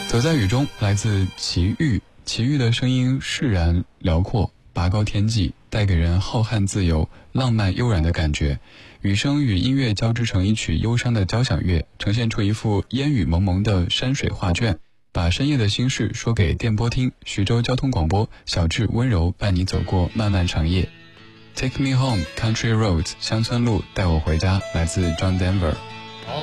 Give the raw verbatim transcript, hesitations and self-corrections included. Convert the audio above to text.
走在雨中，来自齐豫。齐豫的声音释然辽阔，拔高天际，带给人浩瀚自由、浪漫悠然的感觉。雨声与音乐交织成一曲忧伤的交响乐，呈现出一幅烟雨蒙蒙的山水画卷，把深夜的心事说给电波听。徐州交通广播，小智温柔伴你走过漫漫长夜。Take me home, country roads， 乡村路带我回家，来自 John Denver。